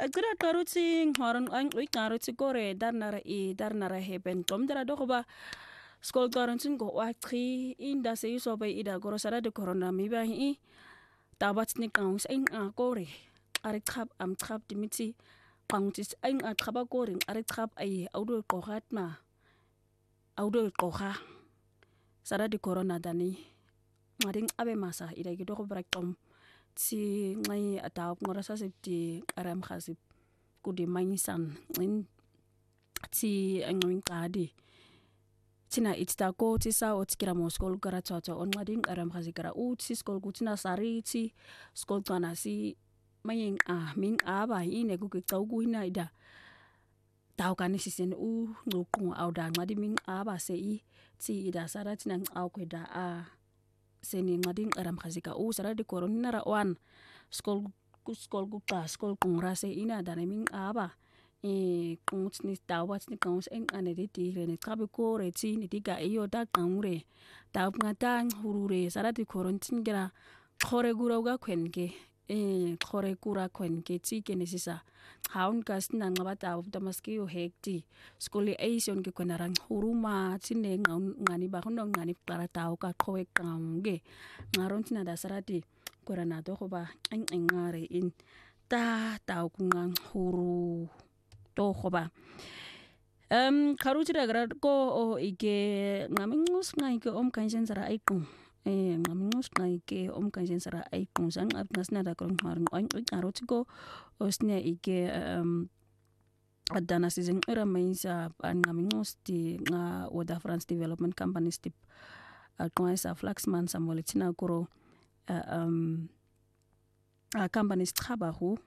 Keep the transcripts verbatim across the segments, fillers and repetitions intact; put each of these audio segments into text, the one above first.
aqira qaruti ngoran an uy qaruti kore darnara i darnara heben tom dara do ba skol qarantin go waqi inda se so bay ida goro sara de corona mi ba i tabat ni kaus ein a kore are khap am khap dimiti qangtis ein a khaba kore are khap ai audo qohat ma audo qoha sara de corona dani ngading abe masa ida gi do brak tom si ngai atawp ngora sa septi aram khasip kudi manisan in ti angwing kadi tina itsta ko ti sa ot kira mo skol kara chacha on ngading aram khasikara u ti skol kutina sari ti skol tana si mayeng a ming aba ine ku ki tau ku hina ida tau kan si sen u ngukung au da ngadi ming aba se i ti ida sara tina au ku da a seni ngading aram khasika u sara de corona ra wan skol ku skol ku ta skol kung rase ina danaming aba e kunts ni tawat ni kunts en anedi ti re ne kabe ko re ti ni diga iyo da kangure taw ngata hurure sara de corontin gira khore gura ga kwenke e khore kura kwenke ti ke ne sisa haun kas na ngaba taw da maski yo hekti skoli aison ke kwenarang huruma tine ngani ba hono ngani para taw ka khowe kange ngaron tina da sara de corona do ba en ngare in ta taw kungang huru to ba um karuti dagra ko o ike ngamingus ngai ke om kanjen sara aiku eh ngamingus ngai ke om kanjen sara aiku sang ap nasna da kron marung oin karuti ko osne ike um adana season era maisa an ngamingus ti nga Water France Development Company stip alkoisa flaxman samolitina kuro uh, um a companies trabajo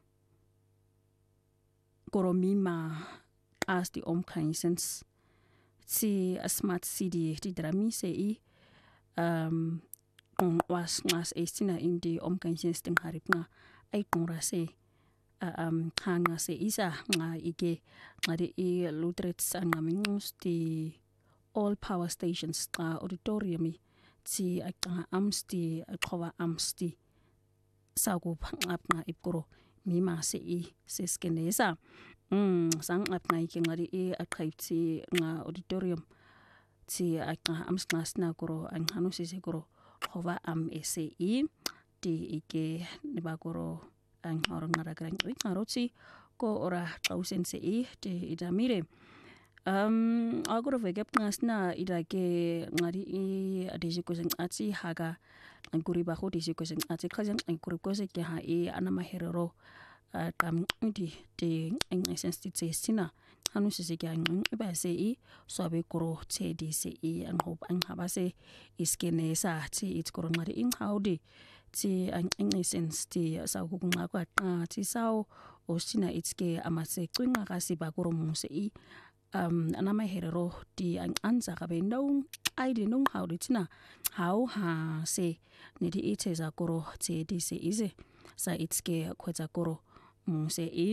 koromima as the omkansens si a smart city di drami se i um kon was ngas estina in di omkansens ting harip nga ai kongra se uh, um hanga se isa nga ike ngade i lutrets an ngamingus di all power stations ka auditorium ti aka amsti akwa amsti sago pangap nga ipkoro mima se i se skenesa mm sang ap nga iki ngari i akai ti nga auditorium ti aka amsnas na koro ang hanu se koro khova am se i ti ike ne ba koro ang orang ngara grang i ngaroti ko ora tausen se i ti idamire um agora vegap ngasna ida ke ngari i adisi ko sing ati haga angkuri bahu disi ko sing ati khajang angkuri ko se ke ha i anama herero kam di de eng essence ti sina anu se ke ang ba se i so be koro che di se i ang hope ang haba se iskene sa ti it koro ngari ing haudi ti ang eng essence ti sa ku nga kwa ti sao o sina itske amase kwinga ka si ba koro mu se i um anama herero di ang anza ka be ndong ai di nong how ditina how ha se ne di ite za koro te di se ize sa itske kweza koro mu se i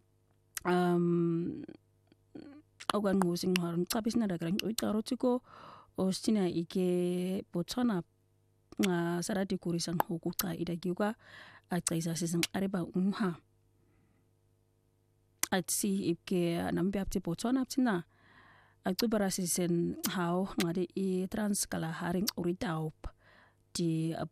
um ogan ngusing harun kapis na dagrang uitaro tiko ostina ike Botswana nga sarati kurisang hukuta ida giuga atsaisa sisang areba unha at si ipke nambe apti Botswana aptina atubara sisen how ngade i trans kala haring uritaup di